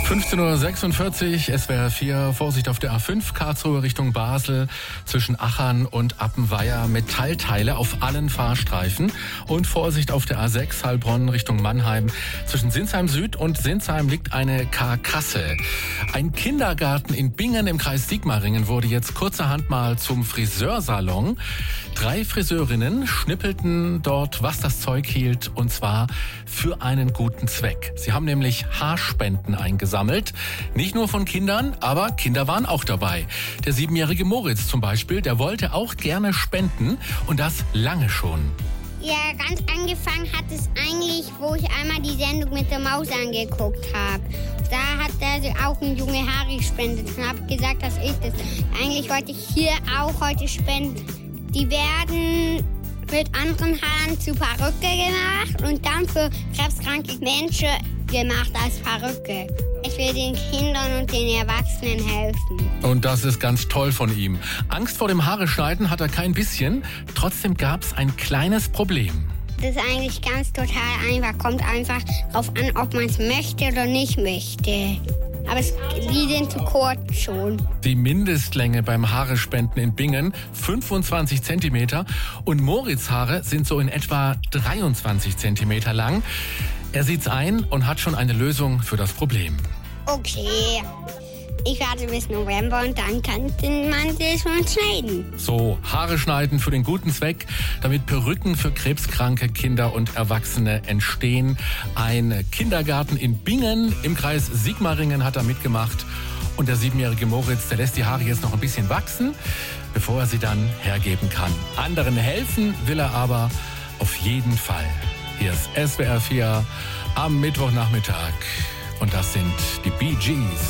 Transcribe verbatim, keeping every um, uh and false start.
fünfzehn Uhr sechsundvierzig, S W R vier, Vorsicht auf der A fünf, Karlsruhe Richtung Basel, zwischen Achern und Appenweier, Metallteile auf allen Fahrstreifen. Und Vorsicht auf der A sechs, Heilbronn Richtung Mannheim, zwischen Sinsheim Süd und Sinsheim liegt eine Karkasse. Ein Kindergarten in Bingen im Kreis Sigmaringen wurde jetzt kurzerhand mal zum Friseursalon. Drei Friseurinnen schnippelten dort, was das Zeug hielt, und zwar für einen guten Zweck. Sie haben nämlich Haarspenden eingesammelt. Nicht nur von Kindern, aber Kinder waren auch dabei. Der siebenjährige Moritz zum Beispiel, der wollte auch gerne spenden, und das lange schon. Ja, ganz angefangen hat es eigentlich, wo ich einmal die Sendung mit der Maus angeguckt habe. Da hat er auch ein Junge Haare gespendet und habe gesagt, dass ich das. Eigentlich wollte ich hier auch heute spenden. Die werden mit anderen Haaren zu Perücke gemacht und dann für krebskranke Menschen gemacht als Perücke. Ich will den Kindern und den Erwachsenen helfen. Und das ist ganz toll von ihm. Angst vor dem Haareschneiden hat er kein bisschen. Trotzdem gab es ein kleines Problem. Das ist eigentlich ganz total einfach. Kommt einfach darauf an, ob man es möchte oder nicht möchte. Aber es, die sind zu kurz schon. Die Mindestlänge beim Haarespenden in Bingen fünfundzwanzig Zentimeter und Moritz' Haare sind so in etwa dreiundzwanzig Zentimeter lang. Er sieht's ein und hat schon eine Lösung für das Problem. Okay, ich warte bis November und dann kann man das schon schneiden. So, Haare schneiden für den guten Zweck, damit Perücken für krebskranke Kinder und Erwachsene entstehen. Ein Kindergarten in Bingen im Kreis Sigmaringen hat da mitgemacht. Und der siebenjährige Moritz, der lässt die Haare jetzt noch ein bisschen wachsen, bevor er sie dann hergeben kann. Anderen helfen will er aber auf jeden Fall. Hier ist S W R vier am Mittwochnachmittag. Und das sind die Bee Gees.